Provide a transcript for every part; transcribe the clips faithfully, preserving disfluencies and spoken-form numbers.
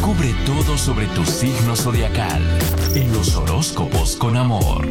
Descubre todo sobre tu signo zodiacal en los horóscopos con amor.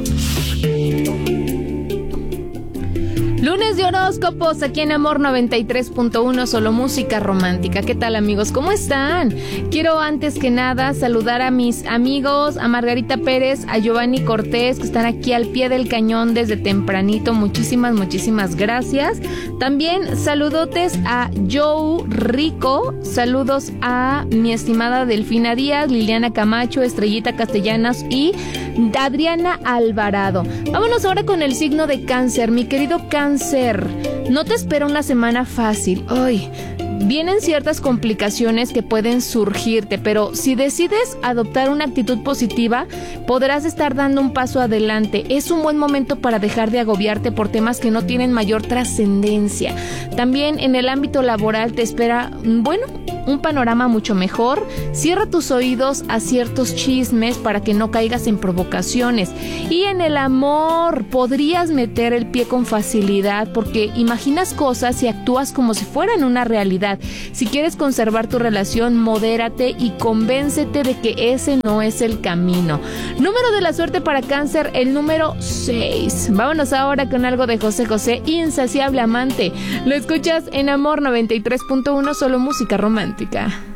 Lunes de horóscopos aquí en Amor noventa y tres punto uno, solo música romántica. ¿Qué tal, amigos? ¿Cómo están? Quiero antes que nada saludar a mis amigos, a Margarita Pérez, a Giovanni Cortés, que están aquí al pie del cañón desde tempranito. Muchísimas, muchísimas gracias. También saludotes a Joe Rico, saludos a mi estimada Delfina Díaz, Liliana Camacho, Estrellita Castellanos y Adriana Alvarado. Vámonos ahora con el signo de Cáncer. Mi querido Cáncer, no te espera una semana fácil. Hoy vienen ciertas complicaciones que pueden surgirte, pero si decides adoptar una actitud positiva, podrás estar dando un paso adelante. Es un buen momento para dejar de agobiarte por temas que no tienen mayor trascendencia. También en el ámbito laboral te espera, bueno, un panorama mucho mejor. Cierra tus oídos a ciertos chismes para que no caigas en provocaciones. Y en el amor podrías meter el pie con facilidad porque imaginas cosas y actúas como si fueran una realidad. Si quieres conservar tu relación, modérate y convéncete de que ese no es el camino. Número de la suerte para Cáncer, el número seis. Vámonos ahora con algo de José José, Insaciable Amante. Lo escuchas en Amor noventa y tres punto uno, solo música romántica.